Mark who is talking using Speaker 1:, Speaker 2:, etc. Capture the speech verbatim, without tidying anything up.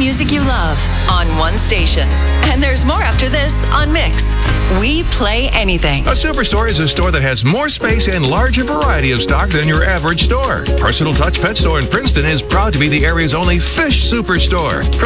Speaker 1: music you love on one station. And there's more after this on Mix. We play anything.
Speaker 2: A Superstore is a store that has more space and larger variety of stock than your average store. Personal Touch Pet Store in Princeton is proud to be the area's only fish superstore.